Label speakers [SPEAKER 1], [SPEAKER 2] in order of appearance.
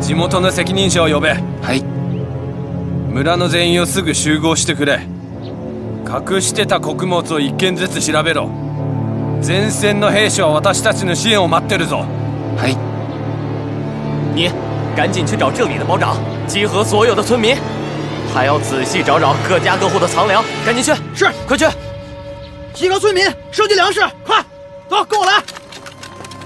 [SPEAKER 1] 地元の責任者を呼べ。
[SPEAKER 2] はい。
[SPEAKER 1] 村の全員をすぐ集合してくれ。隠してた穀物を一件ずつ調べろ。前線の兵士は私たちの支援を待ってるぞ。
[SPEAKER 2] はい。
[SPEAKER 3] 你赶紧去找这里的保长，集合所有的村民，还要仔细找找各家各户的藏粮。赶紧去！
[SPEAKER 4] 是，
[SPEAKER 3] 快去！
[SPEAKER 4] 集合村民，收集粮食，快，走，跟我来。